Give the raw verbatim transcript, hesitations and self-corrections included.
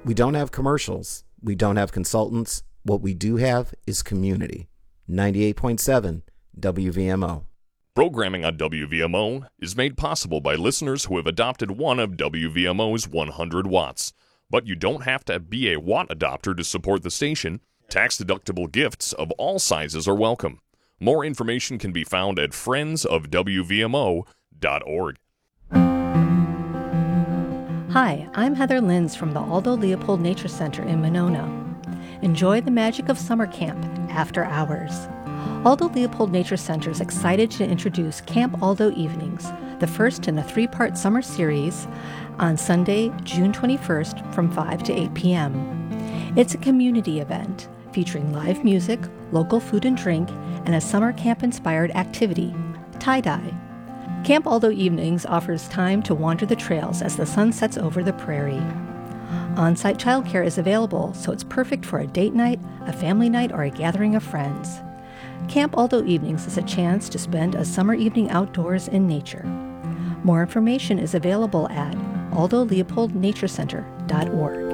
We don't have commercials. We don't have consultants. What we do have is community. ninety-eight point seven W V M O. Programming on W V M O is made possible by listeners who have adopted one of W V M O's one hundred watts. But you don't have to be a watt adopter to support the station. Tax-deductible gifts of all sizes are welcome. More information can be found at friends of W V M O dot org. Hi, I'm Heather Linz from the Aldo Leopold Nature Center in Monona. Enjoy the magic of summer camp after hours. Aldo Leopold Nature Center is excited to introduce Camp Aldo Evenings, the first in a three-part summer series, on Sunday, June twenty-first from five to eight p.m. It's a community event featuring live music, local food and drink, and a summer camp-inspired activity, tie-dye. Camp Aldo Evenings offers time to wander the trails as the sun sets over the prairie. On-site childcare is available, so it's perfect for a date night, a family night, or a gathering of friends. Camp Aldo Evenings is a chance to spend a summer evening outdoors in nature. More information is available at aldo leopold nature center dot org.